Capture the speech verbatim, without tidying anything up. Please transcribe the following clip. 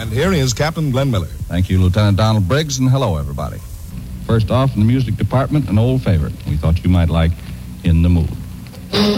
And here is Captain Glenn Miller. Thank you, Lieutenant Donald Briggs, and hello, everybody. First off, in the music department, an old favorite we thought you might like, In the Mood.